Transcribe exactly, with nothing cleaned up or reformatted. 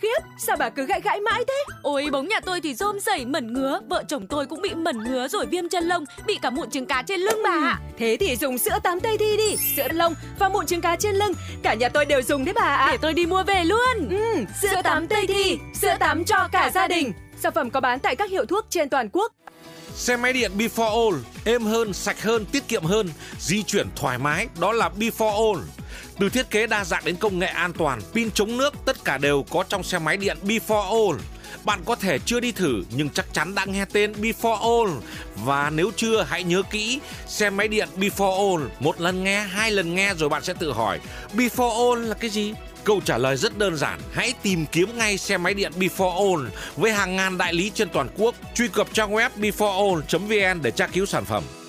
khiếp, sao bà cứ gãi gãi mãi thế? Ôi bóng nhà tôi thì rôm rẩy mẩn ngứa, vợ chồng tôi cũng bị mẩn ngứa rồi viêm chân lông, bị cả mụn trứng cá trên lưng bà ạ. Thế thì dùng sữa tắm Tây Thi đi, sữa lông và mụn trứng cá trên lưng, cả nhà tôi đều dùng đấy bà ạ. Để tôi đi mua về luôn. Ừ, sữa tắm Tây Thi, sữa tắm cho cả gia đình. Sản phẩm có bán tại các hiệu thuốc trên toàn quốc. Xe máy điện Before All, êm hơn, sạch hơn, tiết kiệm hơn, di chuyển thoải mái, đó là Before All. Từ thiết kế đa dạng đến công nghệ an toàn, pin chống nước, tất cả đều có trong xe máy điện Before All. Bạn có thể chưa đi thử nhưng chắc chắn đã nghe tên Before All. Và nếu chưa, hãy nhớ kỹ, xe máy điện Before All, một lần nghe, hai lần nghe rồi bạn sẽ tự hỏi Before All là cái gì? Câu trả lời rất đơn giản, hãy tìm kiếm ngay xe máy điện Before All với hàng ngàn đại lý trên toàn quốc. Truy cập trang web before all chấm vn để tra cứu sản phẩm.